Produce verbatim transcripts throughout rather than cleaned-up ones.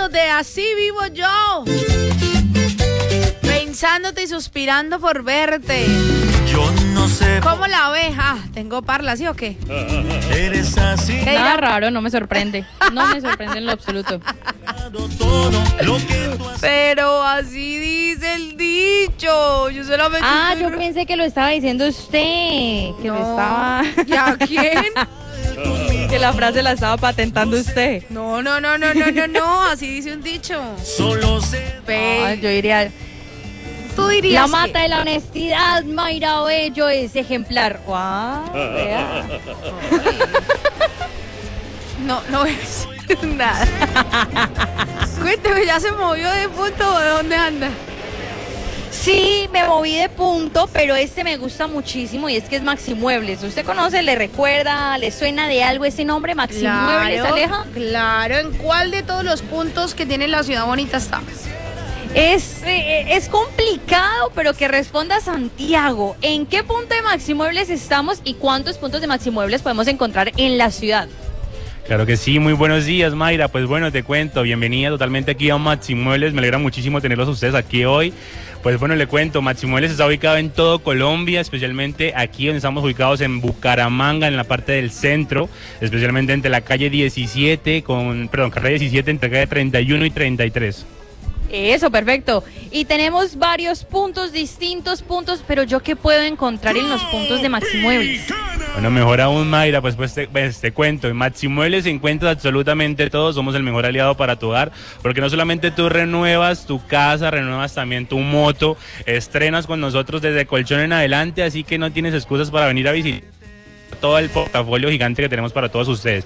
de Así Vivo Yo. Pensándote y suspirando por verte. Yo no sé. ¿Cómo la ves? Ah, tengo parla, ¿sí o qué? Eres así. Nada raro, no me sorprende. No me sorprende en lo absoluto. Pero así dice el dicho. Yo solamente. Ah, estoy... yo pensé que lo estaba diciendo usted. Que no. me estaba. ¿Y a quién? Que la frase la estaba patentando usted. No, no, no, no, no, no, no. Así dice un dicho. Solo sé. Pe... Ah, yo diría. Tú dirías. La mata que... de la honestidad, Mayra Bello, es ejemplar. Wow, vea. No, no es nada. Cuénteme, ¿ya se movió de punto o de dónde anda? Sí, me moví de punto, pero este me gusta muchísimo y es que es Maximuebles. ¿Usted conoce, le recuerda, le suena de algo ese nombre, Maximuebles, Claro, Aleja? claro. ¿En cuál de todos los puntos que tiene la ciudad bonita está? Es, eh, es complicado, pero que responda Santiago. ¿En qué punto de Maximuebles estamos y cuántos puntos de Maximuebles podemos encontrar en la ciudad? Claro que sí, muy buenos días, Mayra. Pues bueno, te cuento, bienvenida totalmente aquí a Maximuebles. Me alegra muchísimo tenerlos a ustedes aquí hoy. Pues bueno, le cuento, Maximuebles está ubicado en todo Colombia, especialmente aquí donde estamos ubicados en Bucaramanga, en la parte del centro, especialmente entre la calle diecisiete, con, perdón, calle diecisiete, entre calle treinta y uno y treinta y tres. Eso, perfecto. Y tenemos varios puntos, distintos puntos, pero ¿yo qué puedo encontrar en los puntos de Maximuebles? Bueno, mejor aún, Mayra, pues, pues, te, pues te cuento, en Maximuebles se encuentra absolutamente todo, somos el mejor aliado para tu hogar, porque no solamente tú renuevas tu casa, renuevas también tu moto, estrenas con nosotros desde colchón en adelante, así que no tienes excusas para venir a visitar todo el portafolio gigante que tenemos para todos ustedes.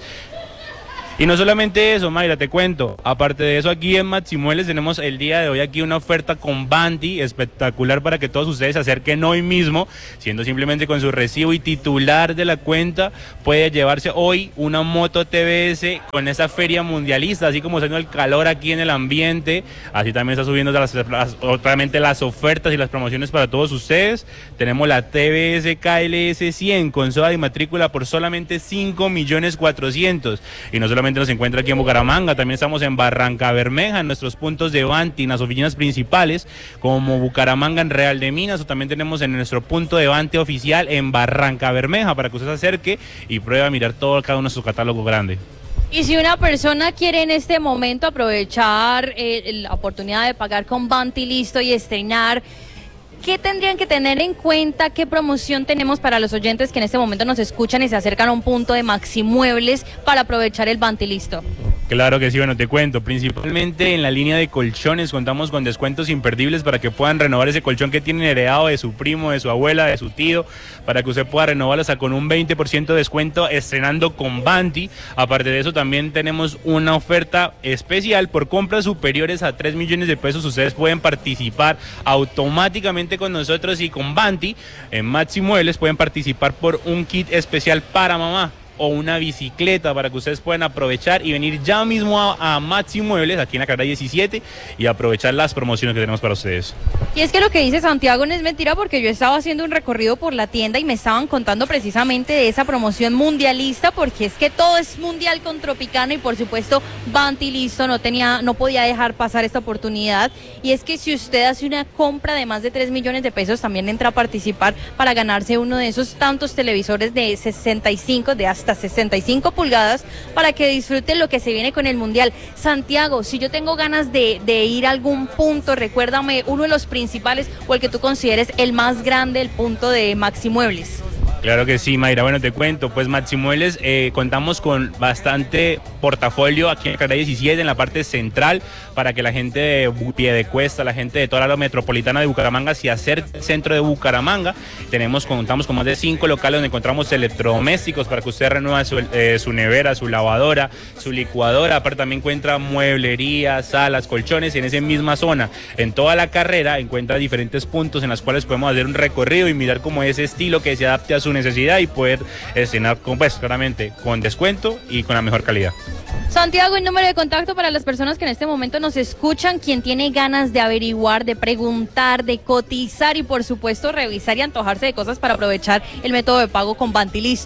Y no solamente eso, Mayra, te cuento, aparte de eso, aquí en Maximuebles tenemos el día de hoy aquí una oferta con Banti espectacular para que todos ustedes se acerquen hoy mismo, siendo simplemente con su recibo y titular de la cuenta, puede llevarse hoy una moto T V S con esa feria mundialista, así como está haciendo el calor aquí en el ambiente, así también está subiendo las, las, obviamente las ofertas y las promociones para todos ustedes. Tenemos la T V S K L S cien con soda y matrícula por solamente cinco millones cuatrocientos, y no solamente nos encuentra aquí en Bucaramanga, también estamos en Barranca Bermeja, en nuestros puntos de Banti, en las oficinas principales, como Bucaramanga en Real de Minas, o también tenemos en nuestro punto de Banti oficial en Barranca Bermeja, para que usted se acerque y pruebe a mirar todo cada uno de su catálogo grande. Y si una persona quiere en este momento aprovechar eh, la oportunidad de pagar con Banti listo y estrenar, ¿qué tendrían que tener en cuenta? ¿Qué promoción tenemos para los oyentes que en este momento nos escuchan y se acercan a un punto de Maximuebles para aprovechar el Banti listo? Claro que sí, bueno, te cuento, principalmente en la línea de colchones contamos con descuentos imperdibles para que puedan renovar ese colchón que tienen heredado de su primo, de su abuela, de su tío, para que usted pueda renovarlo hasta con un veinte por ciento de descuento estrenando con Banti. Aparte de eso, también tenemos una oferta especial por compras superiores a tres millones de pesos. Ustedes pueden participar automáticamente con nosotros y con Banti. En Maximuebles pueden participar por un kit especial para mamá o una bicicleta para que ustedes puedan aprovechar y venir ya mismo a, a Maximuebles aquí en la carrera diecisiete y aprovechar las promociones que tenemos para ustedes. Y es que lo que dice Santiago no es mentira, porque yo estaba haciendo un recorrido por la tienda y me estaban contando precisamente de esa promoción mundialista, porque es que todo es mundial con Tropicana y por supuesto Banti listo no tenía, no podía dejar pasar esta oportunidad. Y es que si usted hace una compra de más de tres millones de pesos, también entra a participar para ganarse uno de esos tantos televisores de sesenta y cinco, de hasta sesenta y cinco pulgadas, para que disfruten lo que se viene con el mundial. Santiago, si yo tengo ganas de, de ir a algún punto, recuérdame uno de los principales o el que tú consideres el más grande, el punto de Maximuebles. Claro que sí, Mayra. Bueno, te cuento, pues Maximuebles eh, contamos con bastante portafolio aquí en la carrera diecisiete, en la parte central, para que la gente de Piedecuesta, la gente de toda la área metropolitana de Bucaramanga se acerque al centro de Bucaramanga. Tenemos, contamos con más de cinco locales donde encontramos electrodomésticos para que usted renueve su, eh, su nevera, su lavadora, su licuadora. Aparte también encuentra mueblería, salas, colchones, y en esa misma zona, en toda la carrera, encuentra diferentes puntos en los cuales podemos hacer un recorrido y mirar como ese estilo que se adapte a su necesidad y poder estrenar con, pues, claramente con descuento y con la mejor calidad. Santiago, el número de contacto para las personas que en este momento nos escuchan, quien tiene ganas de averiguar, de preguntar, de cotizar y por supuesto revisar y antojarse de cosas para aprovechar el método de pago con Banti listo.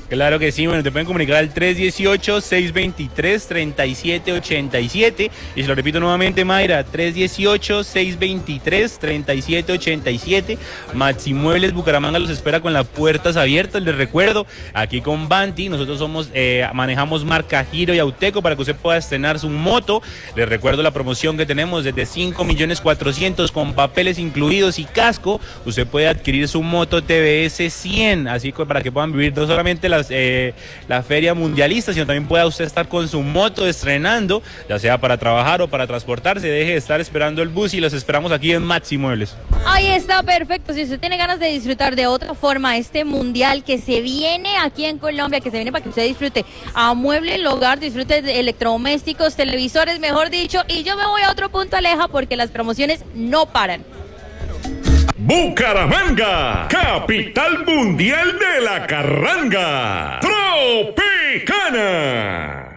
Claro que sí, bueno, te pueden comunicar al tres uno ocho, seis dos tres, tres siete ocho siete y se lo repito nuevamente, Mayra, tres uno ocho, seis dos tres, tres siete ocho siete. Maximuebles Bucaramanga los espera con las puertas abiertas. Les recuerdo, aquí con Banti, nosotros somos, eh, manejamos marca Giro y Auteco para que usted pueda estrenar su moto. Les recuerdo la promoción que tenemos desde cinco millones cuatrocientos con papeles incluidos y casco. Usted puede adquirir su moto T V S cien, así que para que puedan vivir no solamente las, eh, la feria mundialista, sino también pueda usted estar con su moto estrenando, ya sea para trabajar o para transportarse. Deje de estar esperando el bus y los esperamos aquí en Maximuebles. Ahí está, perfecto. Si usted tiene ganas de disfrutar de otra forma este mundial que se viene aquí en Colombia, que se viene para que usted disfrute, amueble el hogar, disfrute de electrodomésticos, televisores, mejor dicho, y yo me voy a otro punto, Aleja, porque las promociones no paran. Bucaramanga, capital mundial de la carranga, Tropicana.